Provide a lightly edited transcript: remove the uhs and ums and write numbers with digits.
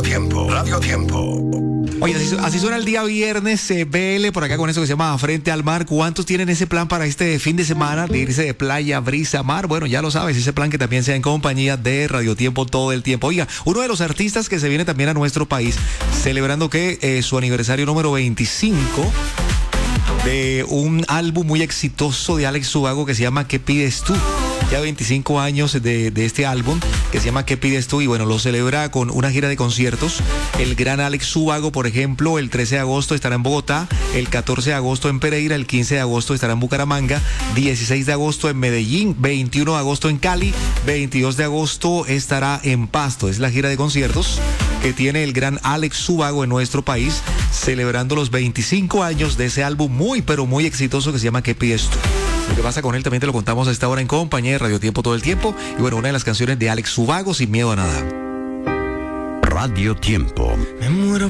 Radio Tiempo. Radio Tiempo. Oye, así suena el día viernes, BL, por acá con eso que se llama Frente al Mar. ¿Cuántos tienen ese plan para este fin de semana de irse de playa, brisa, mar? Bueno, ya lo sabes, ese plan que también sea en compañía de Radio Tiempo todo el tiempo. Oiga, uno de los artistas que se viene también a nuestro país, celebrando que su aniversario número 25 de un álbum muy exitoso de Alex Ubago que se llama ¿Qué pides tú? Ya 25 años de este álbum que se llama ¿Qué pides tú? Y bueno, lo celebra con una gira de conciertos. El gran Alex Ubago, por ejemplo, el 13 de agosto estará en Bogotá, el 14 de agosto en Pereira, el 15 de agosto estará en Bucaramanga, 16 de agosto en Medellín, 21 de agosto en Cali, 22 de agosto estará en Pasto. Es la gira de conciertos que tiene el gran Alex Ubago en nuestro país, celebrando los 25 años de ese álbum muy, pero muy exitoso que se llama ¿Qué pides tú? Lo que pasa con él también te lo contamos a esta hora en compañía de Radio Tiempo todo el tiempo. Y bueno, una de las canciones de Alex Ubago, Sin miedo a nada. Radio Tiempo. Me muero